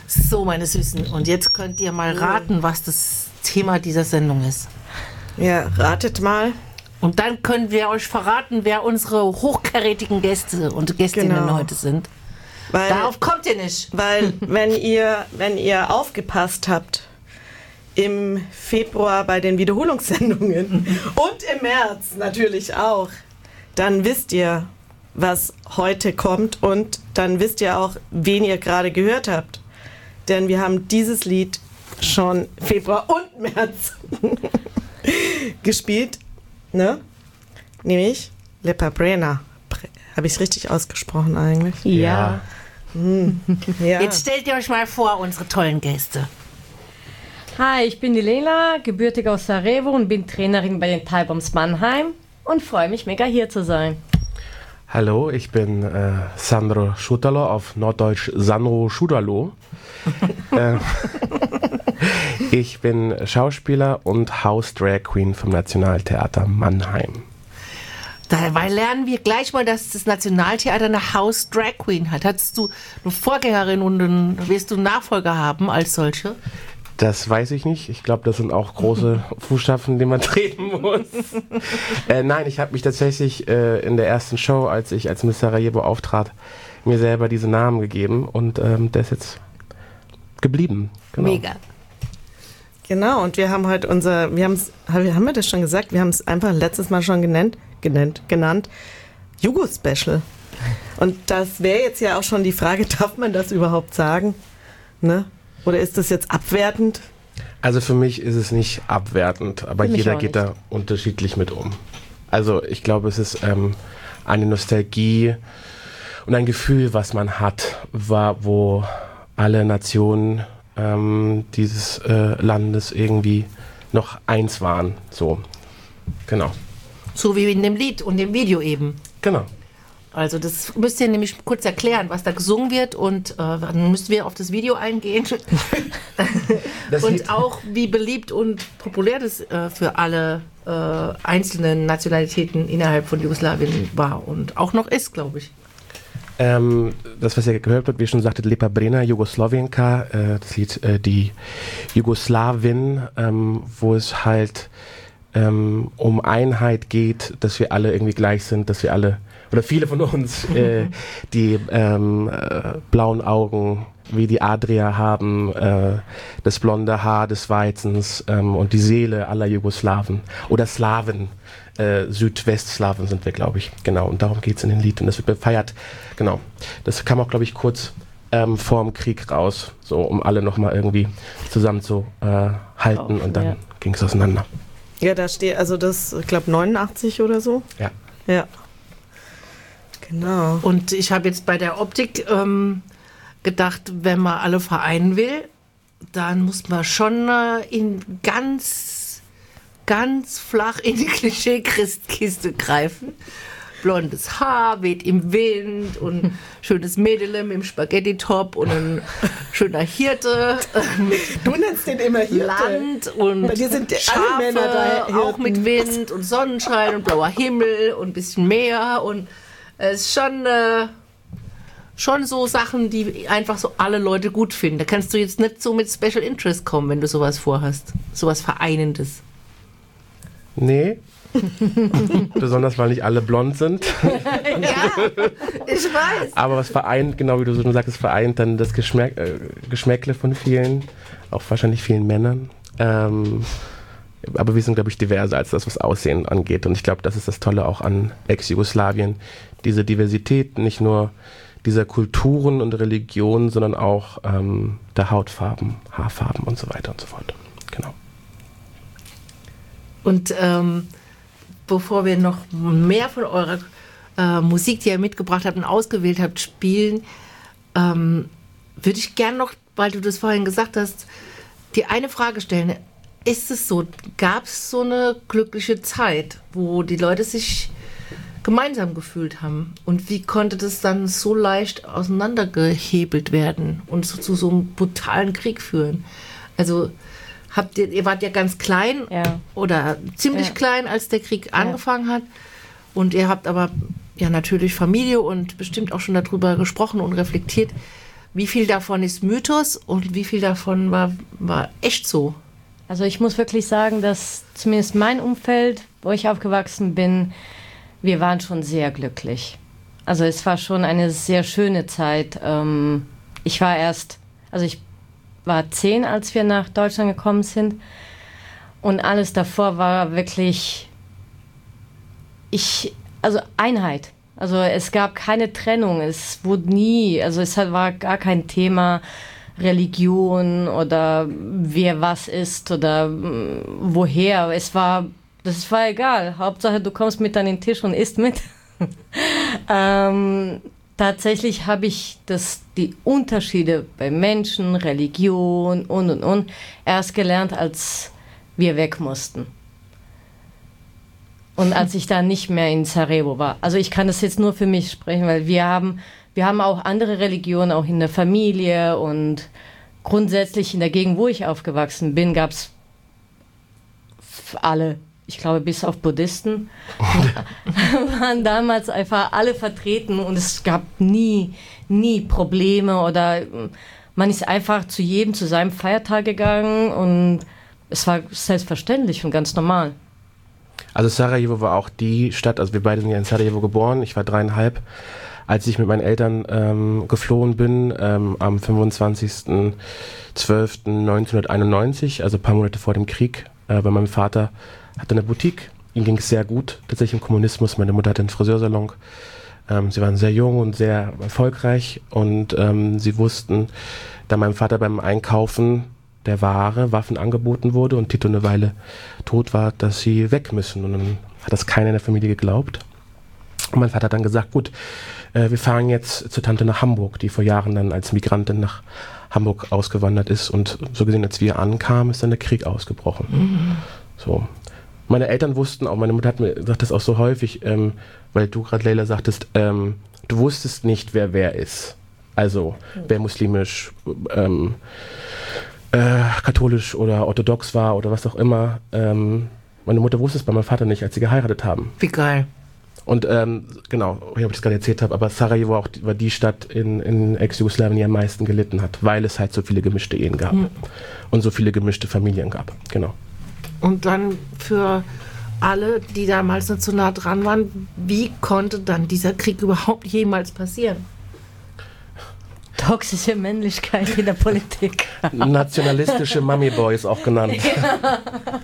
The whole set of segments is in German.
So, meine Süßen, und jetzt könnt ihr mal raten, was das Thema dieser Sendung ist. Ja, ratet mal. Und dann können wir euch verraten, wer unsere hochkarätigen Gäste und Gästinnen heute sind. Weil, Darauf kommt ihr nicht. Weil, wenn ihr aufgepasst habt, im Februar bei den Wiederholungssendungen und im März natürlich auch, dann wisst ihr, was heute kommt, und dann wisst ihr auch, wen ihr gerade gehört habt. Denn wir haben dieses Lied schon Februar und März gespielt, ne? Nämlich Lepa Brena. Habe ich es richtig ausgesprochen eigentlich? Ja. Ja. Jetzt stellt ihr euch mal vor, unsere tollen Gäste. Hi, ich bin die Lena, gebürtig aus Sarajevo und bin Trainerin bei den Thai-Bombs Mannheim und freue mich mega hier zu sein. Hallo, ich bin Sandro Schutalo, auf Norddeutsch Sandro Schutalo. Ich bin Schauspieler und House-Drag Queen vom Nationaltheater Mannheim. Dabei lernen wir gleich mal, dass das Nationaltheater eine House Drag Queen hat. Hattest du eine Vorgängerin und dann wirst du einen Nachfolger haben als solche? Das weiß ich nicht. Ich glaube, das sind auch große Fußstapfen, die man treten muss. Nein, ich habe mich tatsächlich in der ersten Show, als ich als Miss Sarajevo auftrat, mir selber diese Namen gegeben, und der ist jetzt geblieben. Genau. Mega. Genau, und wir haben heute haben wir das schon gesagt? Wir haben es einfach letztes Mal schon genannt, Jugo-Special. Und das wäre jetzt ja auch schon die Frage, darf man das überhaupt sagen? Ne? Oder ist das jetzt abwertend? Also für mich ist es nicht abwertend, aber jeder geht da unterschiedlich mit um. Also ich glaube, es ist eine Nostalgie und ein Gefühl, was man hat, wo alle Nationen dieses Landes irgendwie noch eins waren. So, genau. So wie in dem Lied und dem Video eben. Genau. Also das müsst ihr nämlich kurz erklären, was da gesungen wird, und dann müssen wir auf das Video eingehen. Und auch, wie beliebt und populär das für alle einzelnen Nationalitäten innerhalb von Jugoslawien war und auch noch ist, glaube ich. Das, was ihr gehört habt, wie schon sagte, Lepa Brena, Jugoslawienka, das Lied die Jugoslawin, wo es halt um Einheit geht, dass wir alle irgendwie gleich sind, dass wir alle, oder viele von uns, die blauen Augen wie die Adria haben, das blonde Haar des Weizens und die Seele aller Jugoslawen oder Slawen. Südwestslawen sind wir, glaube ich. Genau, und darum geht es in dem Lied. Und das wird gefeiert. Genau. Das kam auch, glaube ich, kurz vor dem Krieg raus, so um alle nochmal irgendwie zusammen zu halten. Und dann ging es auseinander. Ja, da steht, also das, ich glaube, 89 oder so. Ja. Ja. Genau. Und ich habe jetzt bei der Optik gedacht, wenn man alle vereinen will, dann muss man schon in ganz flach in die Klischee-Christkiste greifen. Blondes Haar weht im Wind und schönes Mädel mit dem Spaghetti-Top und ein schöner Hirte mit Du nennst den immer Hirte. Land und Bei dir sind alle Schafe, Männer da Hirten. auch mit Wind und Sonnenschein und blauer Himmel und ein bisschen Meer, und es ist schon so Sachen, die einfach so alle Leute gut finden. Da kannst du jetzt nicht so mit Special Interest kommen, wenn du sowas vorhast. Sowas Vereinendes. Nee. Besonders, weil nicht alle blond sind. Ja, ich weiß. Aber was vereint, genau wie du schon sagst, vereint dann das Geschmäckle von vielen, auch wahrscheinlich vielen Männern. Aber wir sind, glaube ich, diverser als das, was Aussehen angeht. Und ich glaube, das ist das Tolle auch an Ex-Jugoslawien. Diese Diversität, nicht nur dieser Kulturen und Religionen, sondern auch der Hautfarben, Haarfarben und so weiter und so fort. Genau. Und bevor wir noch mehr von eurer Musik, die ihr mitgebracht habt und ausgewählt habt, spielen, würde ich gern noch, weil du das vorhin gesagt hast, die eine Frage stellen. Ist es so, gab es so eine glückliche Zeit, wo die Leute sich gemeinsam gefühlt haben? Und wie konnte das dann so leicht auseinandergehebelt werden und so zu so einem brutalen Krieg führen? Also ihr wart ja ganz klein oder ziemlich klein, als der Krieg angefangen hat. Und ihr habt aber ja natürlich Familie und bestimmt auch schon darüber gesprochen und reflektiert. Wie viel davon ist Mythos und wie viel davon war echt so? Also ich muss wirklich sagen, dass zumindest mein Umfeld, wo ich aufgewachsen bin, wir waren schon sehr glücklich. Also es war schon eine sehr schöne Zeit. Ich war 10, als wir nach Deutschland gekommen sind. Und alles davor war wirklich, Einheit. Also es gab keine Trennung. Es war gar kein Thema Religion oder wer was ist oder woher. Das war egal. Hauptsache, du kommst mit an den Tisch und isst mit. Tatsächlich habe ich die Unterschiede bei Menschen, Religion und erst gelernt, als wir weg mussten. Und als ich da nicht mehr in Sarajevo war. Also ich kann das jetzt nur für mich sprechen, weil wir haben auch andere Religionen, auch in der Familie und grundsätzlich in der Gegend, wo ich aufgewachsen bin, gab es alle, ich glaube bis auf Buddhisten, waren damals einfach alle vertreten und es gab nie Probleme oder man ist einfach zu jedem zu seinem Feiertag gegangen und es war selbstverständlich und ganz normal. Also Sarajevo war auch die Stadt, also wir beide sind ja in Sarajevo geboren, ich war 3,5, als ich mit meinen Eltern geflohen bin, am 25.12.1991, also ein paar Monate vor dem Krieg, weil mein Vater hatte eine Boutique, ihm ging es sehr gut, tatsächlich im Kommunismus, meine Mutter hatte einen Friseursalon, sie waren sehr jung und sehr erfolgreich und sie wussten, da meinem Vater beim Einkaufen der Ware Waffen angeboten wurde und Tito eine Weile tot war, dass sie weg müssen. Und dann hat das keiner in der Familie geglaubt. Und mein Vater hat dann gesagt, gut, wir fahren jetzt zur Tante nach Hamburg, die vor Jahren dann als Migrantin nach Hamburg ausgewandert ist. Und so gesehen, als wir ankamen, ist dann der Krieg ausgebrochen. Mhm. So. Meine Eltern wussten auch, meine Mutter hat mir gesagt das auch so häufig, weil du gerade, Leila, sagtest, du wusstest nicht, wer ist. Also, wer muslimisch, katholisch oder orthodox war oder was auch immer. Meine Mutter wusste es bei meinem Vater nicht, als sie geheiratet haben. Wie geil. Und genau, ich habe das gerade erzählt habe, aber Sarajevo war die Stadt in Ex-Jugoslawien, die am meisten gelitten hat, weil es halt so viele gemischte Ehen gab und so viele gemischte Familien gab. Genau. Und dann für alle, die damals noch zu nah dran waren, wie konnte dann dieser Krieg überhaupt jemals passieren? Toxische Männlichkeit in der Politik. Nationalistische Mummy-Boys auch genannt. Ja.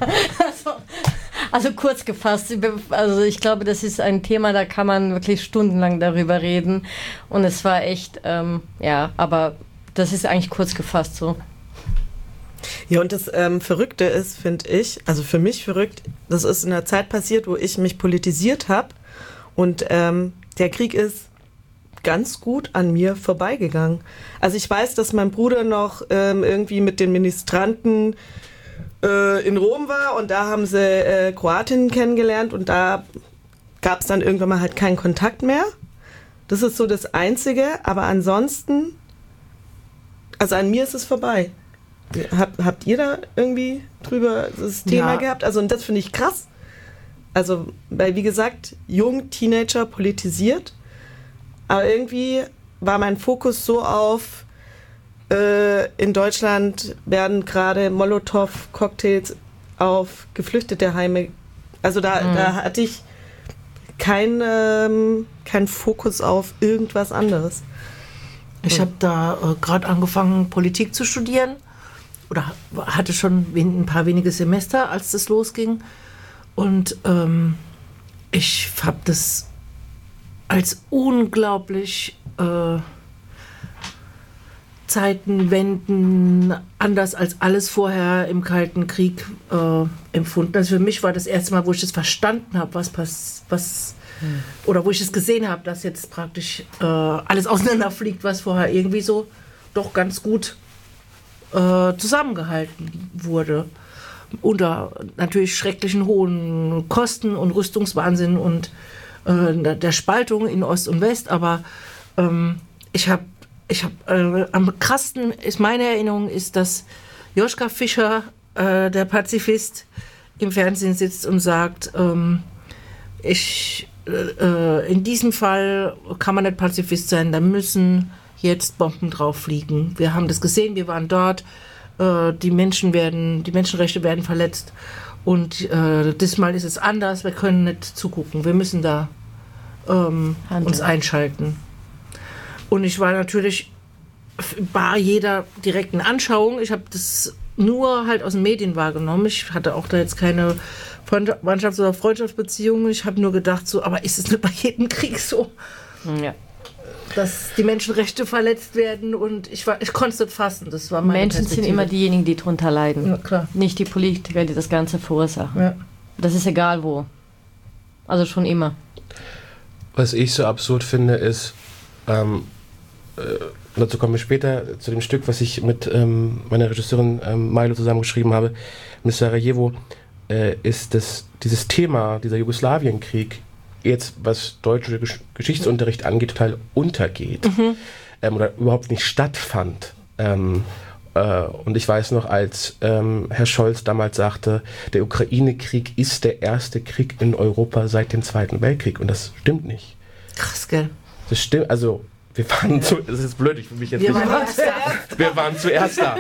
Also kurz gefasst, also ich glaube, das ist ein Thema, da kann man wirklich stundenlang darüber reden. Und es war echt, aber das ist eigentlich kurz gefasst so. Ja, und das Verrückte ist, finde ich, also für mich verrückt, das ist in einer Zeit passiert, wo ich mich politisiert habe und der Krieg ist ganz gut an mir vorbeigegangen. Also ich weiß, dass mein Bruder noch irgendwie mit den Ministranten in Rom war und da haben sie Kroatinnen kennengelernt und da gab es dann irgendwann mal halt keinen Kontakt mehr. Das ist so das Einzige, aber ansonsten, also an mir ist es vorbei. Habt ihr da irgendwie drüber das Thema gehabt? Also und das finde ich krass. Also, weil wie gesagt, jung, Teenager, politisiert. Aber irgendwie war mein Fokus so auf, in Deutschland werden gerade Molotow-Cocktails auf Geflüchteteheime. Also da hatte ich keinen Fokus auf irgendwas anderes. Ich habe da gerade angefangen, Politik zu studieren. Oder hatte schon ein paar wenige Semester, als das losging. Und ich habe das als unglaublich Zeitenwenden, anders als alles vorher im Kalten Krieg empfunden. Also für mich war das erste Mal, wo ich das verstanden habe, oder wo ich es gesehen habe, dass jetzt praktisch alles auseinanderfliegt, was vorher irgendwie so doch ganz gut zusammengehalten wurde. Unter natürlich schrecklichen hohen Kosten und Rüstungswahnsinn und der Spaltung in Ost und West, aber ich habe am krassesten ist meine Erinnerung ist, dass Joschka Fischer, der Pazifist, im Fernsehen sitzt und sagt, in diesem Fall kann man nicht Pazifist sein, da müssen jetzt Bomben drauf fliegen. Wir haben das gesehen, wir waren dort, die Menschenrechte werden verletzt und diesmal ist es anders, wir können nicht zugucken, wir müssen da uns einschalten. Und ich war natürlich bei jeder direkten Anschauung, ich habe das nur halt aus den Medien wahrgenommen, ich hatte auch da jetzt keine Freundschafts- oder Freundschaftsbeziehungen, ich habe nur gedacht so, aber ist es nicht bei jedem Krieg so? Ja. Dass die Menschenrechte verletzt werden und ich konnte es nicht fassen. Das war meine Menschen sind immer diejenigen, die drunter leiden. Ja, klar. Nicht die Politiker, die das Ganze verursachen. Ja. Das ist egal wo. Also schon immer. Was ich so absurd finde, ist, dazu kommen wir später, zu dem Stück, was ich mit meiner Regisseurin Milo zusammengeschrieben habe, mit Sarajevo, ist, dass dieses Thema, dieser Jugoslawienkrieg, jetzt, was deutscher Geschichtsunterricht angeht, total untergeht oder überhaupt nicht stattfand. Und ich weiß noch, als Herr Scholz damals sagte, der Ukraine-Krieg ist der erste Krieg in Europa seit dem Zweiten Weltkrieg. Und das stimmt nicht. Krass, gell? Das stimmt, also wir waren das ist blöd, ich will mich jetzt Wir nicht... waren Wir waren zuerst da.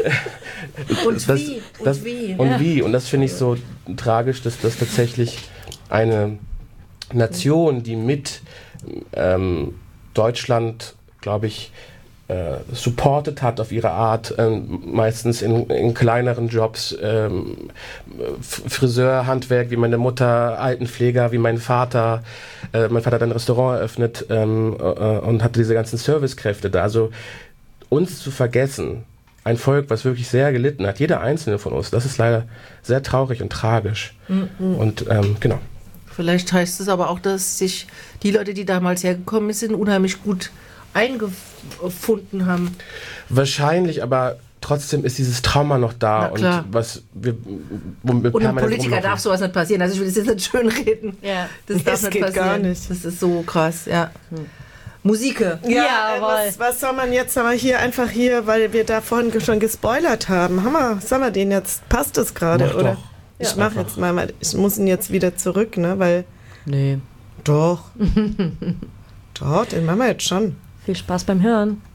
Und wie? Und das finde ich so tragisch, dass das tatsächlich eine Nation, die mit Deutschland, glaube ich, supported hat auf ihre Art, meistens in kleineren Jobs, Friseurhandwerk, wie meine Mutter, Altenpfleger, wie mein Vater. Mein Vater hat ein Restaurant eröffnet und hatte diese ganzen Servicekräfte da. Also uns zu vergessen, ein Volk, was wirklich sehr gelitten hat, jeder einzelne von uns, das ist leider sehr traurig und tragisch. Und genau. Vielleicht heißt es aber auch, dass sich die Leute, die damals hergekommen sind, unheimlich gut eingefunden haben. Wahrscheinlich, aber trotzdem ist dieses Trauma noch da. Und was wir und ein Politiker darf sowas nicht passieren. Also ich will das jetzt nicht schön reden. Ja. Das darf nicht geht passieren. Gar nicht. Das ist so krass, ja. Musik. Ja, was soll man jetzt aber hier, weil wir da vorhin schon gespoilert haben. Sollen wir den jetzt? Passt das gerade, oder? Doch. Ich mache jetzt mal, ich muss ihn jetzt wieder zurück, ne, weil... Nee. Doch. Doch, den machen wir jetzt schon. Viel Spaß beim Hören.